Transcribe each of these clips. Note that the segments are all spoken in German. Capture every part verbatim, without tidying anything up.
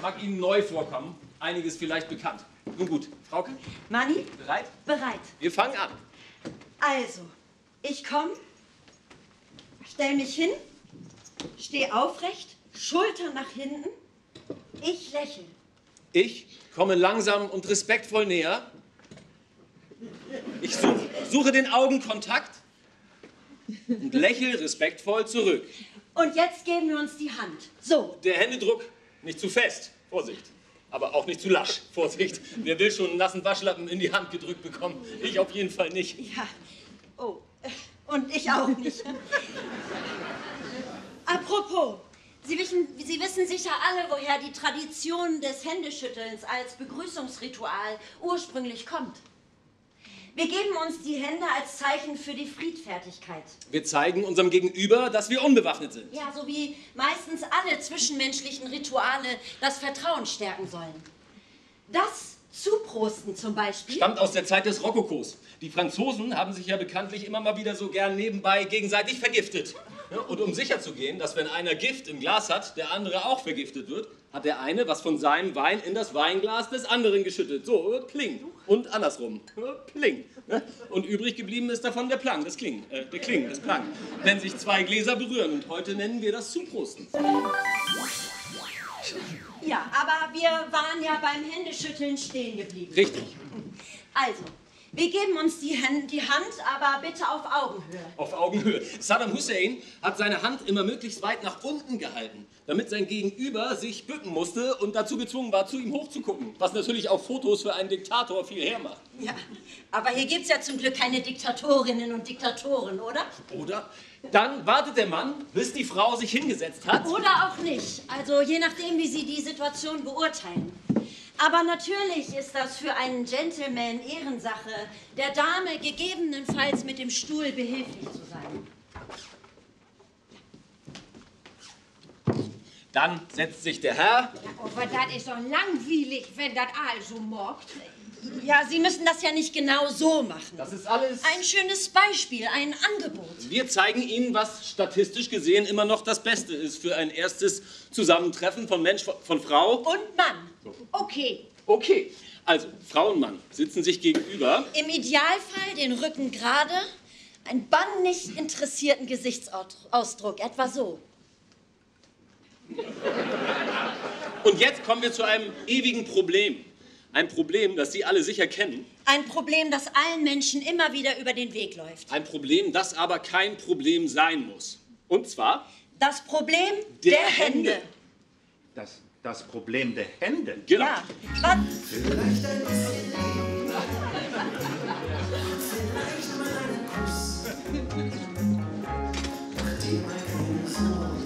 mag Ihnen neu vorkommen. Einiges vielleicht bekannt. Nun gut, Frauke? Manni? Bereit? Bereit. Wir fangen an. Also, ich komme, stell mich hin, stehe aufrecht, Schultern nach hinten, ich lächle. Ich komme langsam und respektvoll näher. Ich such, suche den Augenkontakt und lächle respektvoll zurück. Und jetzt geben wir uns die Hand. So. Der Händedruck nicht zu fest. Vorsicht. Aber auch nicht zu lasch. Vorsicht. Wer will schon einen nassen Waschlappen in die Hand gedrückt bekommen? Ich auf jeden Fall nicht. Ja. Oh. Und ich auch nicht. Apropos. Sie wissen, Sie wissen sicher alle, woher die Tradition des Händeschüttelns als Begrüßungsritual ursprünglich kommt. Wir geben uns die Hände als Zeichen für die Friedfertigkeit. Wir zeigen unserem Gegenüber, dass wir unbewaffnet sind. Ja, so wie meistens alle zwischenmenschlichen Rituale das Vertrauen stärken sollen. Das Zuprosten zum Beispiel Stammt aus der Zeit des Rokokos. Die Franzosen haben sich ja bekanntlich immer mal wieder so gern nebenbei gegenseitig vergiftet. Ja, und um sicher zu gehen, dass wenn einer Gift im Glas hat, der andere auch vergiftet wird, hat der eine was von seinem Wein in das Weinglas des anderen geschüttet. So, pling. Und andersrum. Pling. Und übrig geblieben ist davon der Plang, das Kling. Äh, der Kling, das Plang. Wenn sich zwei Gläser berühren. Und heute nennen wir das Zuprosten. Ja, aber wir waren ja beim Händeschütteln stehen geblieben. Richtig. Also, wir geben uns die Hand, die Hand, aber bitte auf Augenhöhe. Auf Augenhöhe. Saddam Hussein hat seine Hand immer möglichst weit nach unten gehalten, damit sein Gegenüber sich bücken musste und dazu gezwungen war, zu ihm hochzugucken. Was natürlich auf Fotos für einen Diktator viel hermacht. Ja, aber hier gibt's ja zum Glück keine Diktatorinnen und Diktatoren, oder? Oder? Dann wartet der Mann, bis die Frau sich hingesetzt hat. Oder auch nicht. Also je nachdem, wie Sie die Situation beurteilen. Aber natürlich ist das für einen Gentleman Ehrensache, der Dame gegebenenfalls mit dem Stuhl behilflich zu sein. Dann setzt sich der Herr. Ja, aber das ist doch langweilig, wenn das also mockt. Ja, Sie müssen das ja nicht genau so machen. Das ist alles. Ein schönes Beispiel, ein Angebot. Wir zeigen Ihnen, was statistisch gesehen immer noch das Beste ist für ein erstes Zusammentreffen von Mensch, von Frau. Und Mann. Okay. Okay, also Frau und Mann sitzen sich gegenüber. Im Idealfall den Rücken gerade, einen bannig interessierten Gesichtsausdruck, etwa so. Und jetzt kommen wir zu einem ewigen Problem. Ein Problem, das Sie alle sicher kennen. Ein Problem, das allen Menschen immer wieder über den Weg läuft. Ein Problem, das aber kein Problem sein muss. Und zwar? Das Problem der, der Hände. Hände. Das, das Problem der Hände? Genau. Ja. Was? Vielleicht ein bisschen Liebe, vielleicht mal einen Kuss. Mach die Augen so.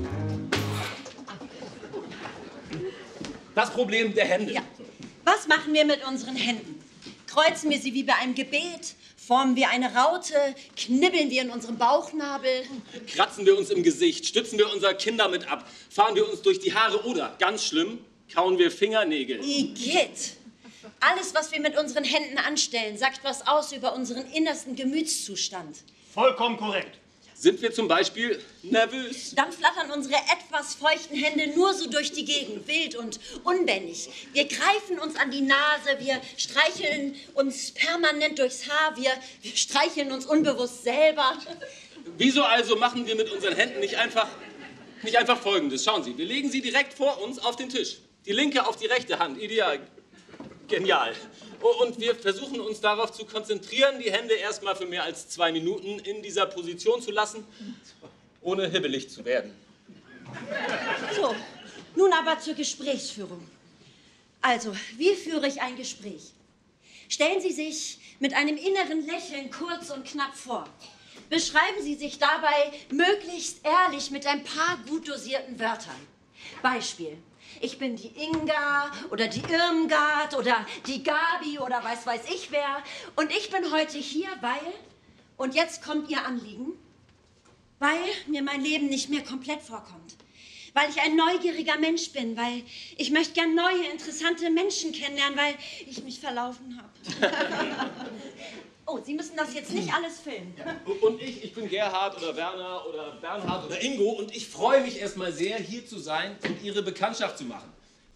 Das Problem der Hände. Ja. Was machen wir mit unseren Händen? Kreuzen wir sie wie bei einem Gebet? Formen wir eine Raute? Knibbeln wir in unserem Bauchnabel? Kratzen wir uns im Gesicht? Stützen wir unser Kinn damit ab? Fahren wir uns durch die Haare? Oder, ganz schlimm, kauen wir Fingernägel? Igitt! Alles, was wir mit unseren Händen anstellen, sagt was aus über unseren innersten Gemütszustand. Vollkommen korrekt. Sind wir zum Beispiel nervös? Dann flattern unsere etwas feuchten Hände nur so durch die Gegend, wild und unbändig. Wir greifen uns an die Nase, wir streicheln uns permanent durchs Haar, wir, wir streicheln uns unbewusst selber. Wieso also machen wir mit unseren Händen nicht einfach, nicht einfach Folgendes? Schauen Sie, wir legen sie direkt vor uns auf den Tisch. Die linke auf die rechte Hand, ideal. Genial. Und wir versuchen uns darauf zu konzentrieren, die Hände erstmal für mehr als zwei Minuten in dieser Position zu lassen, ohne hibbelig zu werden. So, nun aber zur Gesprächsführung. Also, wie führe ich ein Gespräch? Stellen Sie sich mit einem inneren Lächeln kurz und knapp vor. Beschreiben Sie sich dabei möglichst ehrlich mit ein paar gut dosierten Wörtern. Beispiel. Ich bin die Inga oder die Irmgard oder die Gabi oder weiß weiß ich wer. Und ich bin heute hier, weil, und jetzt kommt Ihr Anliegen, weil mir mein Leben nicht mehr komplett vorkommt. Weil ich ein neugieriger Mensch bin, weil ich möchte gern neue, interessante Menschen kennenlernen, weil ich mich verlaufen habe. Oh, Sie müssen das jetzt nicht alles filmen. Ja. Und ich, ich bin Gerhard oder Werner oder Bernhard oder Ingo und ich freue mich erstmal sehr, hier zu sein und Ihre Bekanntschaft zu machen.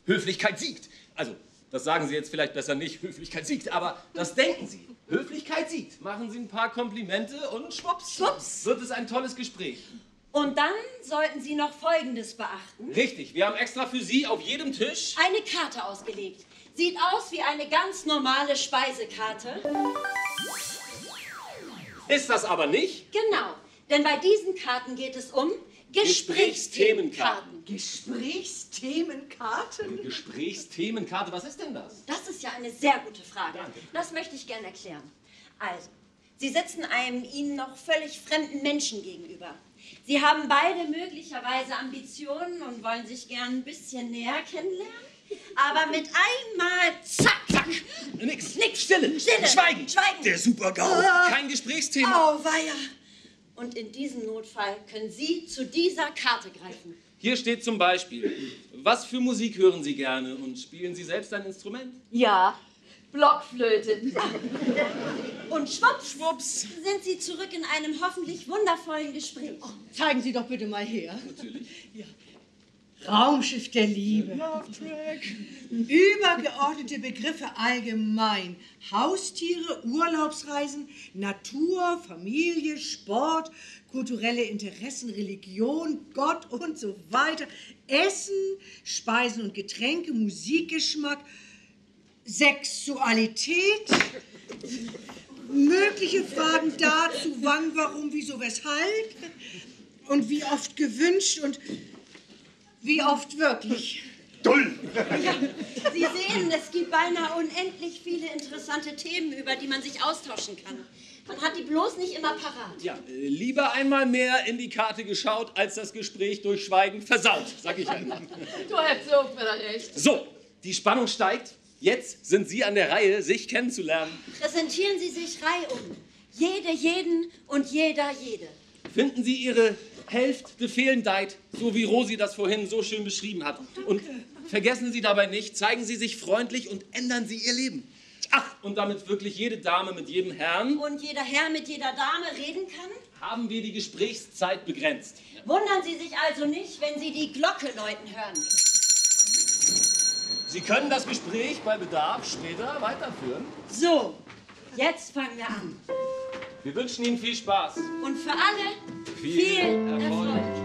Höflichkeit siegt. Also, das sagen Sie jetzt vielleicht besser nicht, Höflichkeit siegt, aber das denken Sie. Höflichkeit siegt. Machen Sie ein paar Komplimente und schwupps, Schwupps. wird es ein tolles Gespräch. Und dann sollten Sie noch Folgendes beachten. Richtig, wir haben extra für Sie auf jedem Tisch... Eine Karte ausgelegt. Sieht aus wie eine ganz normale Speisekarte. Ist das aber nicht? Genau, denn bei diesen Karten geht es um Gesprächsthemenkarten. Gesprächsthemenkarten? Gesprächsthemenkarte, was ist denn das? Das ist ja eine sehr gute Frage. Danke. Das möchte ich gerne erklären. Also, Sie sitzen einem Ihnen noch völlig fremden Menschen gegenüber. Sie haben beide möglicherweise Ambitionen und wollen sich gern ein bisschen näher kennenlernen. Aber mit einmal, zack, zack, Nix. nix. Stille. Stille. Schweigen. Schweigen. Der Super-GAU. Kein Gesprächsthema. Auweia. Und in diesem Notfall können Sie zu dieser Karte greifen. Hier steht zum Beispiel, was für Musik hören Sie gerne und spielen Sie selbst ein Instrument? Ja, Blockflöte. Und schwupps, Schwupps. sind Sie zurück in einem hoffentlich wundervollen Gespräch. Zeigen Sie doch bitte mal her. Natürlich. Ja. Raumschiff der Liebe. Übergeordnete Begriffe allgemein. Haustiere, Urlaubsreisen, Natur, Familie, Sport, kulturelle Interessen, Religion, Gott und so weiter. Essen, Speisen und Getränke, Musikgeschmack, Sexualität, mögliche Fragen dazu, wann, warum, wieso, weshalb und wie oft gewünscht und wie oft wirklich. Dull! Sie sehen, es gibt beinahe unendlich viele interessante Themen, über die man sich austauschen kann. Man hat die bloß nicht immer parat. Ja, äh, lieber einmal mehr in die Karte geschaut, als das Gespräch durch Schweigen versaut, sag ich Ihnen. Du hättest so mir recht. So, die Spannung steigt. Jetzt sind Sie an der Reihe, sich kennenzulernen. Präsentieren Sie sich reihum. Jede, jeden und jeder, jede. Finden Sie Ihre Hälfte fehlendeit, so wie Rosi das vorhin so schön beschrieben hat. Und vergessen Sie dabei nicht, zeigen Sie sich freundlich und ändern Sie Ihr Leben. Ach, und damit wirklich jede Dame mit jedem Herrn, Und jeder Herr mit jeder Dame reden kann? haben wir die Gesprächszeit begrenzt. Wundern Sie sich also nicht, wenn Sie die Glocke läuten hören. Sie können das Gespräch bei Bedarf später weiterführen. So, jetzt fangen wir an. Wir wünschen Ihnen viel Spaß. Und für alle Viel viel Erfolg. Erfolg.